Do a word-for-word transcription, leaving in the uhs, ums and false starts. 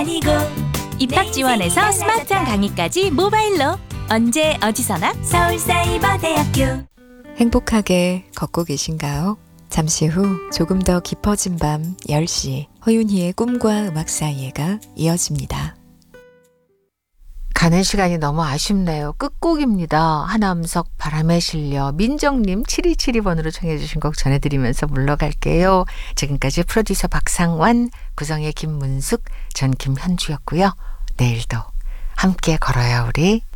아니고 입학 지원에서 스마트한 강의까지 모바일로 언제 어디서나 서울사이버대학교. 행복하게 걷고 계신가요? 잠시 후 조금 더 깊어진 밤 열 시 허윤희의 꿈과 음악 사이에가 이어집니다. 가는 시간이 너무 아쉽네요. 끝곡입니다. 하남석 바람에 실려 민정님 칠이칠이 번으로 청해 주신 곡 전해드리면서 물러갈게요. 지금까지 프로듀서 박상완, 구성의 김문숙, 전 김현주였고요. 내일도 함께 걸어요 우리.